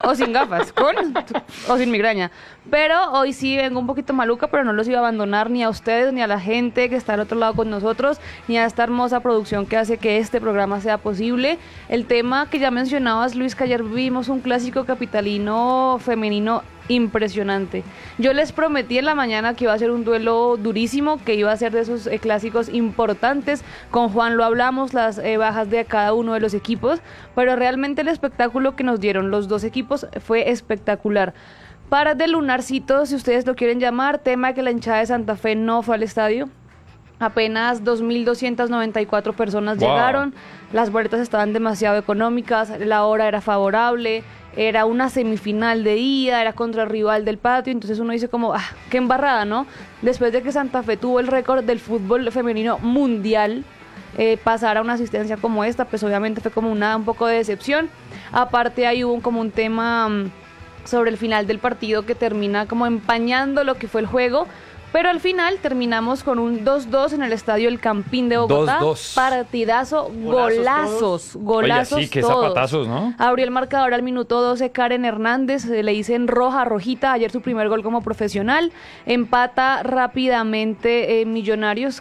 o sin gafas, con o sin migraña. Pero hoy sí vengo un poquito maluca, pero no los iba a abandonar ni a ustedes, ni a la gente que está al otro lado con nosotros, ni a esta hermosa producción que hace que este programa sea posible. El tema que ya mencionabas, Luis, que ayer vimos un clásico capitalino femenino impresionante. Yo les prometí en la mañana que iba a ser un duelo durísimo, que iba a ser de esos clásicos importantes. Con Juan lo hablamos, las bajas de cada uno de los equipos, pero realmente el espectáculo que nos dieron los dos equipos fue espectacular. Para de lunarcito, si ustedes lo quieren llamar, tema que la hinchada de Santa Fe no fue al estadio. Apenas 2.294 personas llegaron, las boletas estaban demasiado económicas, la hora era favorable, era una semifinal de ida, era contra el rival del patio, entonces uno dice como, qué embarrada, ¿no? Después de que Santa Fe tuvo el récord del fútbol femenino mundial, pasar a una asistencia como esta, pues obviamente fue como un poco de decepción. Aparte ahí hubo como un tema sobre el final del partido que termina como empañando lo que fue el juego. Pero al final terminamos con un 2-2 en el estadio El Campín de Bogotá. 2-2. Partidazo, golazos Oye, sí, qué todos. zapatazos, ¿no? Abrió el marcador al minuto 12 Karen Hernández, le dicen rojita, ayer su primer gol como profesional. Empata rápidamente Millonarios,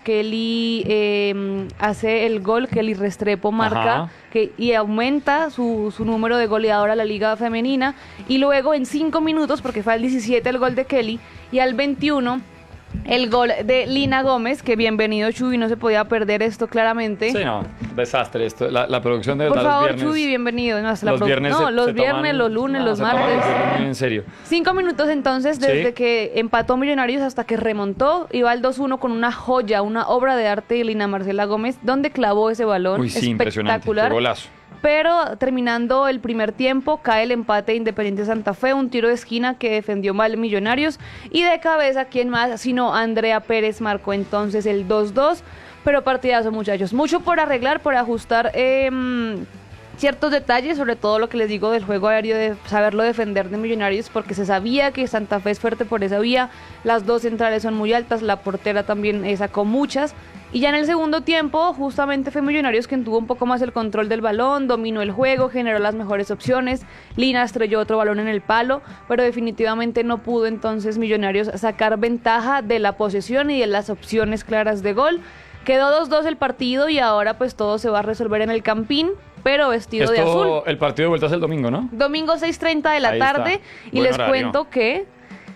Kelly hace el gol, Kelly Restrepo marca y aumenta su número de goleador a la Liga Femenina. Y luego en 5 minutos, porque fue al 17 el gol de Kelly, y al 21... el gol de Lina Gómez, que bienvenido Chuy, no se podía perder esto claramente. Sí, no, desastre esto, la producción de Por verdad favor, los viernes. Chuy, bienvenido. No, Los viernes los viernes, los lunes, los martes. Muy en serio. 5 minutos entonces, desde que empató Millonarios hasta que remontó, iba al 2-1 con una joya, una obra de arte de Lina Marcela Gómez, donde clavó ese balón. Uy, sí, impresionante, qué golazo. Pero terminando el primer tiempo, cae el empate de Independiente Santa Fe, un tiro de esquina que defendió mal Millonarios, y de cabeza, ¿quién más? Sino Andrea Pérez marcó entonces el 2-2, pero partidazo, muchachos. Mucho por arreglar, por ajustar ciertos detalles, sobre todo lo que les digo del juego aéreo, de saberlo defender de Millonarios, porque se sabía que Santa Fe es fuerte por esa vía, las dos centrales son muy altas, la portera también sacó muchas, y ya en el segundo tiempo justamente fue Millonarios quien tuvo un poco más el control del balón, dominó el juego, generó las mejores opciones, Lina estrelló otro balón en el palo, pero definitivamente no pudo entonces Millonarios sacar ventaja de la posesión y de las opciones claras de gol. Quedó 2-2 el partido y ahora pues todo se va a resolver en el Campín, pero vestido de azul. El partido de vuelta es el domingo, ¿no? Domingo 6:30 de la Ahí tarde. está. Y Buen les horario. cuento que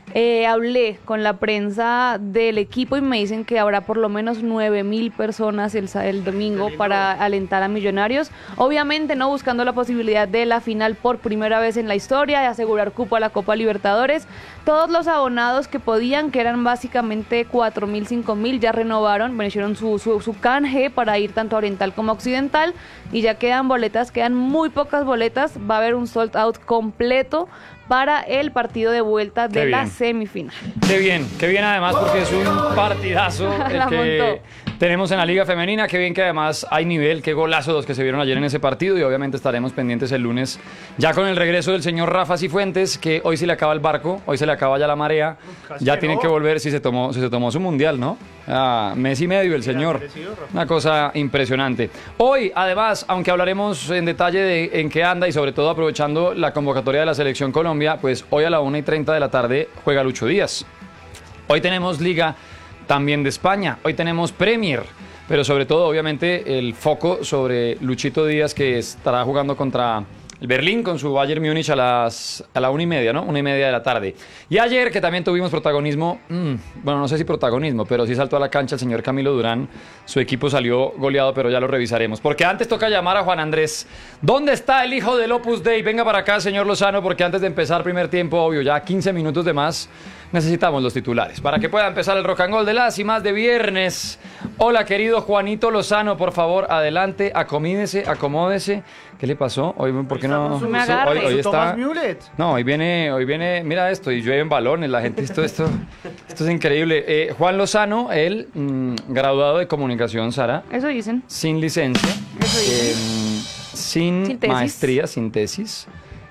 hablé con la prensa del equipo y me dicen que habrá por lo menos 9,000 personas el domingo para alentar a Millonarios. Obviamente no buscando la posibilidad de la final por primera vez en la historia, de asegurar cupo a la Copa Libertadores. Todos los abonados que podían, que eran básicamente 4,000, 5,000, ya renovaron, bueno, hicieron su canje para ir tanto a Oriental como a Occidental, y ya quedan boletas, quedan muy pocas boletas, va a haber un sold out completo para el partido de vuelta de la semifinal. Qué bien además, porque es un partidazo el que tenemos en la Liga Femenina. Qué bien que además hay nivel, qué golazo los que se vieron ayer en ese partido, y obviamente estaremos pendientes el lunes ya con el regreso del señor Rafa Cifuentes, que hoy se le acaba el barco, hoy se le acaba ya la marea, ya tiene que volver, si se tomó su mundial, ¿no? Mes y medio el señor, una cosa impresionante. Hoy además, aunque hablaremos en detalle de en qué anda y sobre todo aprovechando la convocatoria de la Selección Colombia, pues hoy a la 1:30 de la tarde juega Lucho Díaz. Hoy tenemos Liga también de España, hoy tenemos Premier, pero sobre todo obviamente el foco sobre Luchito Díaz, que estará jugando contra el Berlín con su Bayern Múnich a la 1:30, ¿no? 1:30 de la tarde. Y ayer, que también tuvimos protagonismo, bueno, no sé si protagonismo, pero sí saltó a la cancha el señor Camilo Durán. Su equipo salió goleado, pero ya lo revisaremos. Porque antes toca llamar a Juan Andrés. ¿Dónde está el hijo del Opus Dei? Venga para acá, señor Lozano, porque antes de empezar primer tiempo, obvio, ya 15 minutos de más, necesitamos los titulares para que pueda empezar el rock and roll de las y más de viernes. Hola, querido Juanito Lozano, por favor, adelante, acomódese. ¿Qué le pasó? Hoy, ¿por qué no? me agarre. Hoy está. No, hoy viene, mira esto, y llueven balones, la gente, esto es increíble. Juan Lozano, él, graduado de comunicación, Sara. Eso dicen. Sin licencia. Eso dicen. Sin Sin tesis. maestría, sin tesis.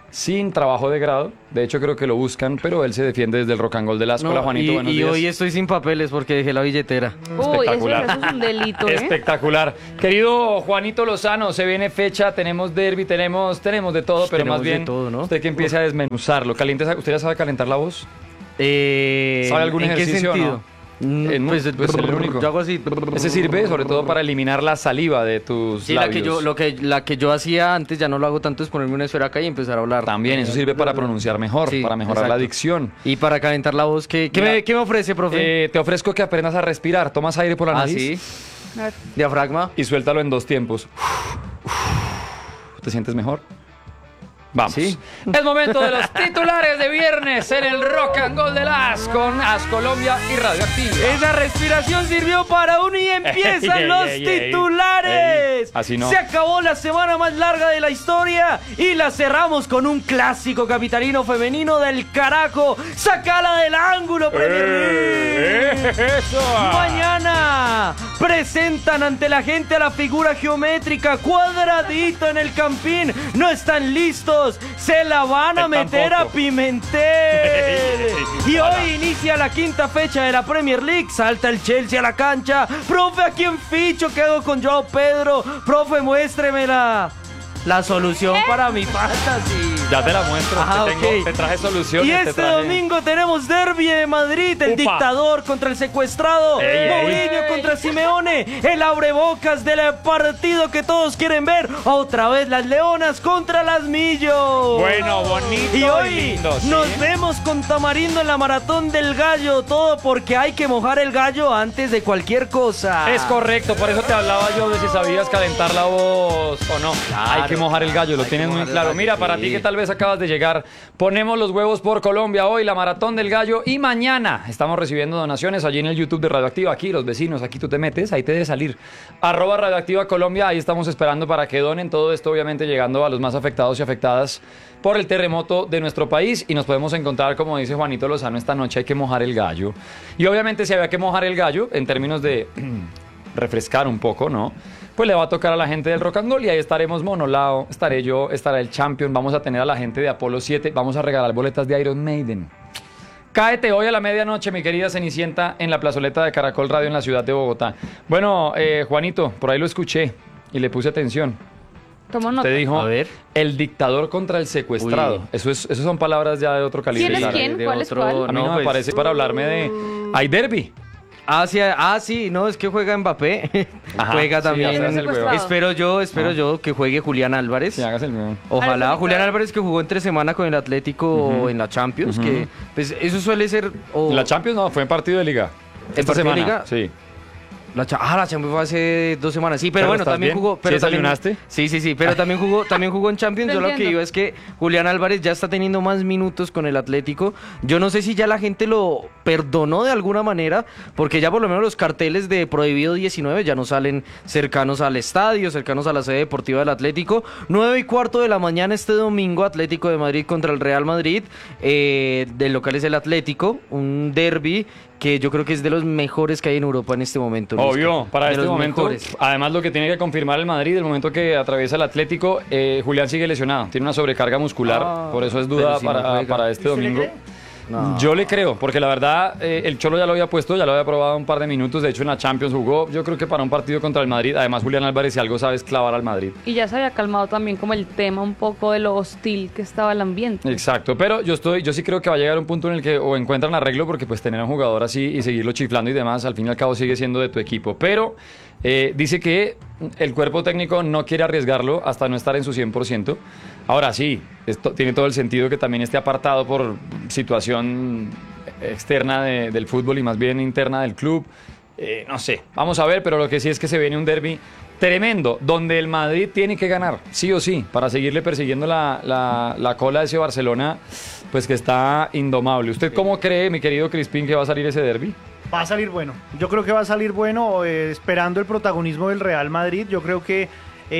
sin trabajo de grado. De hecho, creo que lo buscan, pero él se defiende desde el Rock and Roll de Lasco. Hola, Juanito, buenos días. Hoy estoy sin papeles porque dejé la billetera. Uy, Espectacular. eso es un delito, ¿eh? Espectacular. Querido Juanito Lozano, se viene fecha, tenemos derbi, tenemos de todo, pero Tenemos más bien de todo, ¿no? usted que empiece a desmenuzarlo. ¿Usted ya sabe calentar la voz? ¿Sabe algún ¿en ejercicio qué sentido? o no? Pues el único. Yo hago así. Ese sirve sobre todo para eliminar la saliva de tus Sí, labios. la que yo hacía antes, ya no lo hago tanto, es ponerme una esfera acá y empezar a hablar. También, eso sirve para pronunciar mejor, Sí, para mejorar la exacto. dicción. Y para calentar la voz, ¿qué me ofrece, profe? Te ofrezco que aprendas a respirar. Tomas aire por la Ah, nariz sí. A ver. Diafragma. y suéltalo en 2 tiempos. ¿Te sientes mejor? Vamos. Sí. Es momento de los titulares de viernes en el Rock and Roll de Las con As Colombia y Radioactiva. Esa respiración sirvió para uno y empiezan Ey, los ey, ey, titulares. ey. Así no. Se acabó la semana más larga de la historia y la cerramos con un clásico capitalino femenino del carajo. ¡Sacala del ángulo, Premier League! ¡Eso! Mañana presentan ante la gente a la figura geométrica cuadradito en el Campín. No están listos. Se la van a Él meter tampoco. a Pimentel. Y hoy inicia la 5ª fecha de la Premier League. Salta el Chelsea a la cancha. Profe, ¿a quién ficho? ¿Qué hago con Joao Pedro? Profe, muéstreme la solución para mi fantasy. Ya te la muestro. Ajá, ok. Te traje soluciones. Y te este traje- domingo tenemos derbi de Madrid, el Upa. dictador contra el secuestrado, Ey, ey. Mourinho contra Simeone, el abrebocas del partido que todos quieren ver, otra vez las leonas contra las Millo. Bueno, bonito Y hoy lindo, ¿sí? nos vemos con Tamarindo en la maratón del gallo, todo porque hay que mojar el gallo antes de cualquier cosa. Es correcto, por eso te hablaba yo de si sabías calentar la voz o no. Claro, Hay que mojar el gallo, lo hay que tienes muy mojar el claro. gallo, Mira, para sí. ti que tal vez acabas de llegar, ponemos los huevos por Colombia hoy, la maratón del gallo, y mañana estamos recibiendo donaciones allí en el YouTube de Radioactiva. Aquí los vecinos, aquí tú te metes, ahí te debe salir. @Radioactiva Colombia, ahí estamos esperando para que donen todo esto, obviamente llegando a los más afectados y afectadas por el terremoto de nuestro país, y nos podemos encontrar, como dice Juanito Lozano, esta noche hay que mojar el gallo. Y obviamente si había que mojar el gallo, en términos de refrescar un poco, ¿no? Pues le va a tocar a la gente del Rock and Roll y ahí estaremos Monolao, estaré yo, estará el Champion, vamos a tener a la gente de Apolo 7, vamos a regalar boletas de Iron Maiden. Cáete hoy a la medianoche, mi querida Cenicienta, en la plazoleta de Caracol Radio en la ciudad de Bogotá. Bueno, Juanito, por ahí lo escuché y le puse atención. Tomo nota. Te dijo, A ver. el dictador contra el secuestrado. Uy. Eso son palabras ya de otro calibre. ¿Quién es Claro. quién? De ¿Cuál es otro- cuál? A mí no, No, me pues- parece para hablarme de... Hay derby. Sí, no, es que juega Mbappé. Ajá, Juega sí, también. haces el huevo. Espero yo que juegue Julián Álvarez. Sí, hagas el mío. Ojalá Álvarez, Julián claro. Álvarez, que jugó entre semana con el Atlético en la Champions, que pues eso suele ser La Champions no, fue en partido de liga. Esta partido de semana, liga? sí. la Champions fue hace 2 semanas. Sí, pero bueno, ¿estás también bien? jugó. Pero ¿Sí también- desayunaste? Sí, pero también jugó en Champions. Te Yo lo que entiendo. digo es que Julián Álvarez ya está teniendo más minutos con el Atlético. Yo no sé si ya la gente lo perdonó de alguna manera, porque ya por lo menos los carteles de Prohibido 19 ya no salen cercanos al estadio, cercanos a la sede deportiva del Atlético. 9:15 de la mañana este domingo, Atlético de Madrid contra el Real Madrid. Del local es el Atlético, un derbi que yo creo que es de los mejores que hay en Europa en este momento. Luis. Obvio, para De este los momento. mejores. Además, lo que tiene que confirmar el Madrid, el momento que atraviesa el Atlético, Julián sigue lesionado, tiene una sobrecarga muscular, por eso es duda pero si no juega. para este domingo. No. Yo le creo, porque la verdad, el Cholo ya lo había puesto, ya lo había probado un par de minutos, de hecho en la Champions jugó, yo creo que para un partido contra el Madrid, además Julián Álvarez si algo sabe es clavar al Madrid. Y ya se había calmado también como el tema un poco de lo hostil que estaba el ambiente. Exacto, pero yo sí creo que va a llegar un punto en el que o encuentran arreglo, porque pues tener a un jugador así y seguirlo chiflando y demás, al fin y al cabo sigue siendo de tu equipo, pero dice que el cuerpo técnico no quiere arriesgarlo hasta no estar en su 100%. Ahora sí, esto tiene todo el sentido que también esté apartado por situación externa del fútbol y más bien interna del club. No sé, vamos a ver, pero lo que sí es que se viene un derbi tremendo, donde el Madrid tiene que ganar, sí o sí, para seguirle persiguiendo la cola de ese Barcelona, pues que está indomable. ¿Usted cómo cree, mi querido Crispín, que va a salir ese derbi? Va a salir bueno. Yo creo que va a salir bueno, esperando el protagonismo del Real Madrid. Yo creo que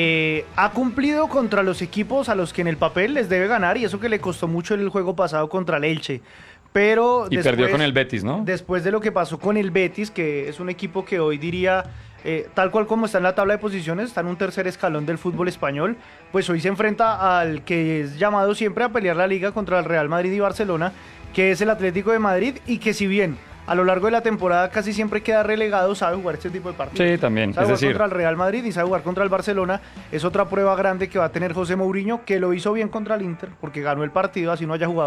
ha cumplido contra los equipos a los que en el papel les debe ganar, y eso que le costó mucho el juego pasado contra el Elche. Pero Y perdió con el Betis, ¿no? Después de lo que pasó con el Betis, que es un equipo que hoy diría tal cual como está en la tabla de posiciones, está en un tercer escalón del fútbol español, pues hoy se enfrenta al que es llamado siempre a pelear la liga contra el Real Madrid y Barcelona, que es el Atlético de Madrid, y que si bien a lo largo de la temporada casi siempre queda relegado, sabe jugar este tipo de partidos. Sí, también. Sabe Es jugar decir, contra el Real Madrid y sabe jugar contra el Barcelona. Es otra prueba grande que va a tener José Mourinho, que lo hizo bien contra el Inter, porque ganó el partido, así no haya jugado